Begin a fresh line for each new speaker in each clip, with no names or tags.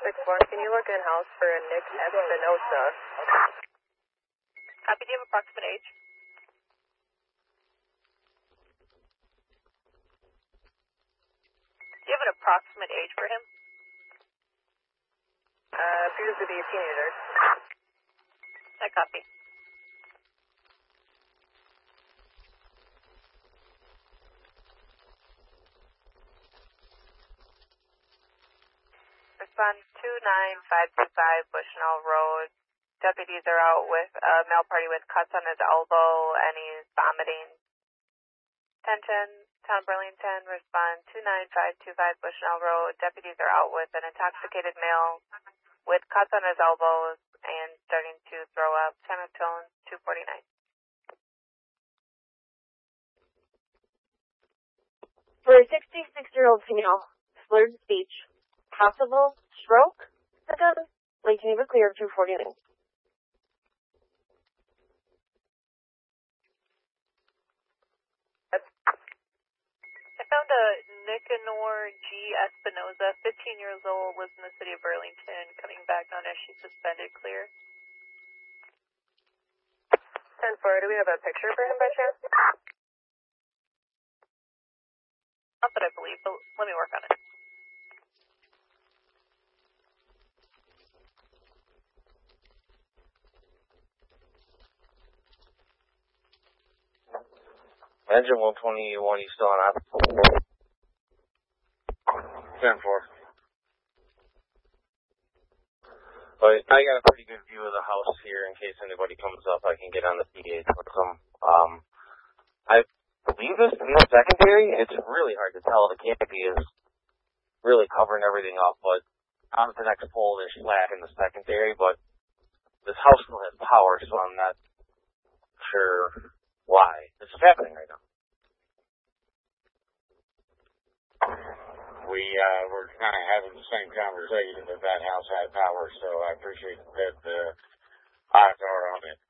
6-1, can you look in-house for a Nick Espinosa?
Copy, do you have approximate age? Do you have an approximate age for him?
Appears to be a teenager.
I copy.
Respond 29525 Bushnell Road. Deputies are out with a male party with cuts on his elbow and he's vomiting. Attention, Town of Burlington, respond 29525 Bushnell Road. Deputies are out with an intoxicated male with cuts on his elbows and starting to throw up. Time of tone 249.
For a 66-year-old female, slurred speech, possible stroke, Lake Geneva clear 249.
I found a Nicanor G. Espinoza, 15 years old, lives in the city of Burlington, coming back on as she's suspended clear.
10-4, do we have a picture for him by chance?
Not that I believe, but let me work on it.
Engine 121, you still on? 10-4. But I got a pretty good view of the house here in case anybody comes up. I can get on the PA with them. I believe this in the secondary. It's really hard to tell. The canopy is really covering everything up, but on the next pole there's slack in the secondary, but this house still has power, so I'm not sure why this is happening right now.
We're kind of having the same conversation that house had power, so I appreciate that the eyes are on it.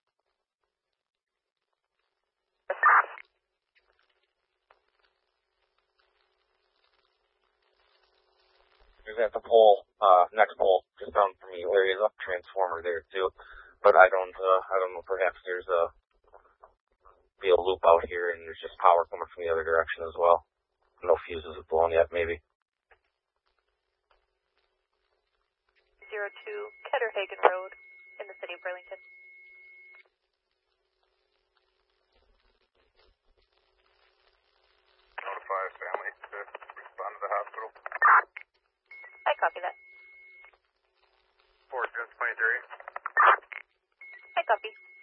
There's at the pole, next pole, just down from me. There is a transformer there too, but I don't know. Perhaps there's be a loop out here, and there's just power coming from the other direction as well. No fuses have blown yet, maybe.
02 Ketterhagen Road in the city of Burlington.
Notify family to respond to the hospital.
I copy that.
4 1023.
I copy.